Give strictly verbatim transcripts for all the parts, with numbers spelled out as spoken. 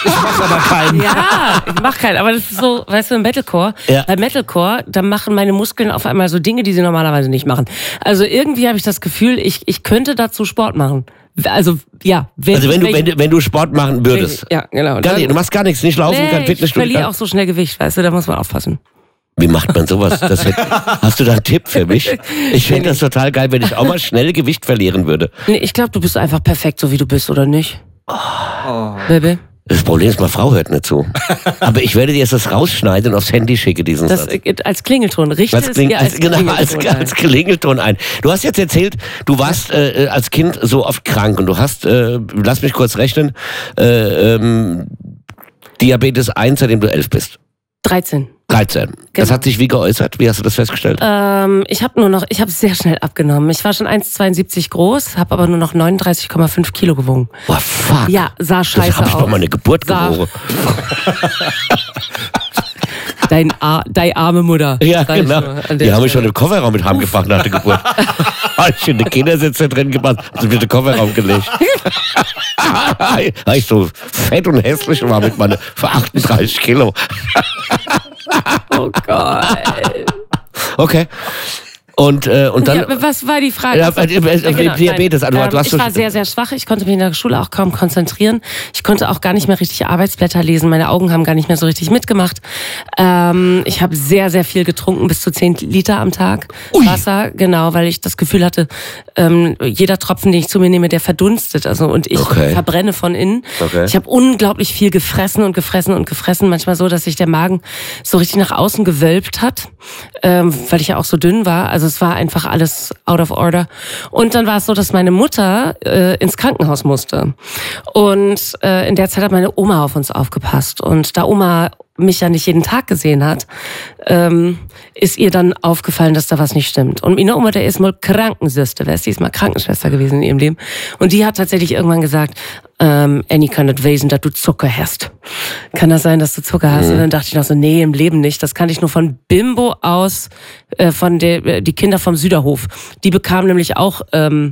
Ich mach aber keinen. Ja, ich mach keinen. Aber das ist so, weißt du, im Metalcore, Ja. bei Metalcore, da machen meine Muskeln auf einmal so Dinge, die sie normalerweise nicht machen. Also irgendwie habe ich das Gefühl, ich, ich könnte dazu Sport machen. Also, ja. Wenn, Also wenn du, wenn, du, wenn du Sport machen würdest. Ja, genau. Gar nicht, du machst gar nichts, nicht laufen, nee, kein ich Fitnessstudio. verliere auch so schnell Gewicht, weißt du, da muss man aufpassen. Wie macht man sowas? Das wird, hast du da einen Tipp für mich? Ich finde das total geil, wenn ich auch mal schnell Gewicht verlieren würde. Nee, ich glaube, du bist einfach perfekt, so wie du bist, oder nicht? Oh. Baby? Das Problem ist, meine Frau hört nicht zu. Aber ich werde dir jetzt das rausschneiden und aufs Handy schicke, diesen Das, Satz. äh, als Klingelton. Richte Als, es Kling, dir als, als, genau, als, Klingelton ein. als Klingelton ein. Du hast jetzt erzählt, du warst äh, als Kind so oft krank und du hast, äh, lass mich kurz rechnen, äh, ähm, Diabetes eins, seitdem du elf bist. dreizehn. dreizehn. Das Genau. hat sich wie geäußert? Wie hast du das festgestellt? Ähm, ich habe nur noch, ich habe sehr schnell abgenommen. Ich war schon eins Komma zweiundsiebzig groß, habe aber nur noch neununddreißig Komma fünf Kilo gewogen. Boah, fuck. Ja, sah scheiße das hab ich aus. bei meiner Geburt Sah- gewogen. Dein Ar deine arme Mutter. Ja, Sag ich genau. nur an Die der haben mich schon Stelle. im Kofferraum mit heimgebracht nach der Geburt. Hab ich in den Kindersitze drin gemacht, also mit dem Kofferraum gelegt. Weil ich so fett und hässlich war mit meinen achtunddreißig Kilo. Oh Gott. Okay. Und, äh, und dann... Ja, was war die Frage? Ja, äh, äh, äh, genau, Diabetes, nein. also du ähm, hast ich so- war sehr, sehr schwach. Ich konnte mich in der Schule auch kaum konzentrieren. Ich konnte auch gar nicht mehr richtig Arbeitsblätter lesen. Meine Augen haben gar nicht mehr so richtig mitgemacht. Ähm, ich habe sehr, sehr viel getrunken, bis zu zehn Liter am Tag. Ui. Wasser, genau, weil ich das Gefühl hatte, ähm, jeder Tropfen, den ich zu mir nehme, der verdunstet. Also und ich Okay. verbrenne von innen. Okay. Ich habe unglaublich viel gefressen und gefressen und gefressen. Manchmal so, dass sich der Magen so richtig nach außen gewölbt hat, ähm, weil ich ja auch so dünn war. Also es war einfach alles out of order. Und dann war es so, dass meine Mutter äh, ins Krankenhaus musste. Und äh, in der Zeit hat meine Oma auf uns aufgepasst. Und da Oma mich ja nicht jeden Tag gesehen hat, ähm, ist ihr dann aufgefallen, dass da was nicht stimmt. Und meine Oma, der ist mal Krankensüster, die ist mal Krankenschwester gewesen in ihrem Leben. Und die hat tatsächlich irgendwann gesagt, ähm, Annie, kann das wesen, dass du Zucker hast? Kann das sein, dass du Zucker hast? Mhm. Und dann dachte ich noch so, nee, im Leben nicht. Das kannte ich nur von Bimbo aus, äh, von der, die Kinder vom Süderhof. Die bekamen nämlich auch ähm,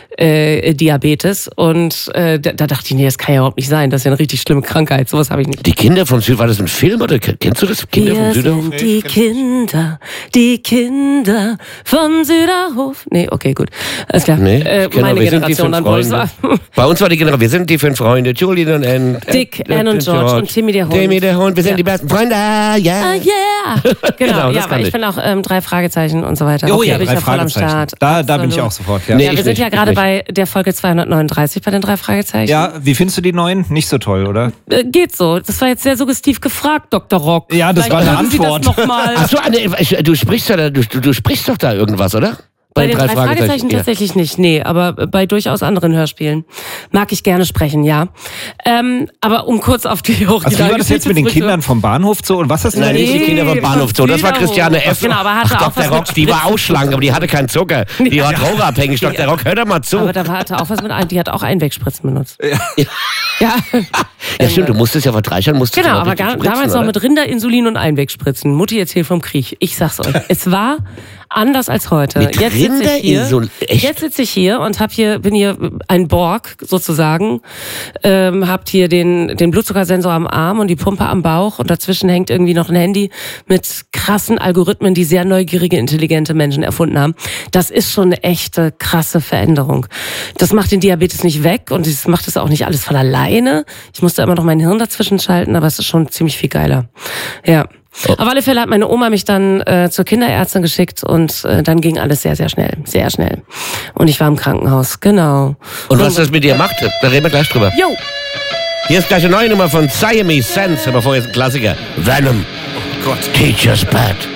äh, Diabetes. Und äh, da, da dachte ich, nee, das kann ja überhaupt nicht sein. Das ist ja eine richtig schlimme Krankheit. Sowas habe ich nicht. Die Kinder vom Süd, war das ein Film oder kennst du das? Kinder vom Wir Süderhof? sind die Kinder, die Kinder vom Süderhof. Nee, okay, gut. Alles klar. Nee, äh, ich kenn meine auch, wir sind die Generation fünf dann wohl. Freunde. Bei uns war die Generation, wir sind die fünf Freunde, Julian und Ann. Dick, äh, Ann und George und Timmy der Hund. Timmy der Hund, wir sind Ja. die besten Freunde, ja. Ah, yeah! Genau, Genau, das ja, kann aber ich ich. bin auch ähm, drei Fragezeichen und so weiter. Oh Okay, ja, bin ich drei ja voll am Fragezeichen. Start. Da, da bin ich Absolut. auch sofort. Ja, Nee, Ja, ich wir sind nicht, ja ich gerade nicht. bei der Folge zweihundertneununddreißig bei den drei Fragezeichen. ja, wie findest du die neuen? Nicht so toll, oder? Äh, geht so. Das war jetzt sehr suggestiv gefragt, Doktor Rock. Ja, das Vielleicht war eine hören Sie Antwort. Das noch mal. Ach so, Anne, ich- du sprichst ja da, du, du, du sprichst doch da irgendwas, oder? Bei den drei Fragezeichen ja. tatsächlich nicht, nee, aber bei durchaus anderen Hörspielen mag ich gerne sprechen, ja. Ähm, aber um kurz auf die Originalgeschichte Also wie war das jetzt mit den zurückzu- Kindern vom Bahnhof so? Und was ist denn Nein, da nicht die Nee, Kinder vom Bahnhof Zoo. Das war Süderhof. Christiane F. Genau, aber hatte Ach, auch Doktor was Rock, mit die war Spritzen. auch schlank, aber die hatte keinen Zucker. Die war drogenabhängig. Doktor Rock, hör doch mal zu. Aber da hatte auch was mit ein, die hat auch Einwegspritzen benutzt. Ja. Ja, Ja, stimmt, du musstest ja vor drei Jahren musstest genau, du noch aber richtig gar, spritzen, damals noch oder? mit Rinderinsulin und Einwegspritzen. Mutti erzählt vom Krieg. Ich sag's euch. Es war anders als heute. Mit jetzt sitze ich hier, Rinderinsul- echt? jetzt sitze ich hier und hab hier, bin hier ein Borg sozusagen, ähm, habt hier den, den Blutzuckersensor am Arm und die Pumpe am Bauch und dazwischen hängt irgendwie noch ein Handy mit krassen Algorithmen, die sehr neugierige, intelligente Menschen erfunden haben. Das ist schon eine echte, krasse Veränderung. Das macht den Diabetes nicht weg und das macht es auch nicht alles von alleine. Ich musste immer noch mein Hirn dazwischen schalten, aber es ist schon ziemlich viel geiler. Ja. Auf alle Fälle hat meine Oma mich dann äh, zur Kinderärztin geschickt und äh, dann ging alles sehr, sehr schnell. Sehr schnell. Und ich war im Krankenhaus, genau. Und was das mit dir macht, da reden wir gleich drüber. Jo! Hier ist gleich eine neue Nummer von Siamese Sense, aber vorher ist ein Klassiker. Venom. Oh Gott. Teacher's Pet.